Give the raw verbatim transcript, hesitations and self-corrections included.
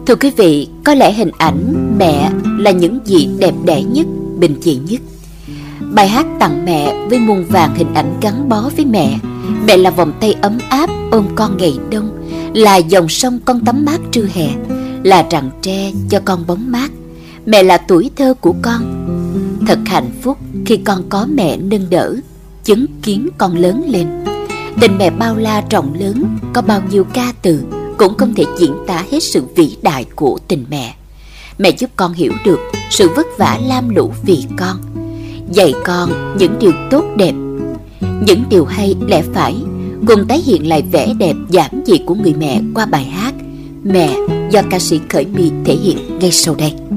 Thưa quý vị, có lẽ hình ảnh mẹ là những gì đẹp đẽ nhất, bình dị nhất. Bài hát tặng mẹ với muôn vàn hình ảnh gắn bó với mẹ. Mẹ là vòng tay ấm áp ôm con ngày đông, là dòng sông con tắm mát trưa hè, là rặng tre cho con bóng mát. Mẹ là tuổi thơ của con. Thật hạnh phúc khi con có mẹ nâng đỡ, chứng kiến con lớn lên. Tình mẹ bao la rộng lớn, có bao nhiêu ca từ cũng không thể diễn tả hết sự vĩ đại của tình mẹ. Mẹ giúp con hiểu được sự vất vả lam lũ vì con, dạy con những điều tốt đẹp, những điều hay lẽ phải, cùng tái hiện lại vẻ đẹp giản dị của người mẹ qua bài hát Mẹ do ca sĩ Khởi My thể hiện ngay sau đây.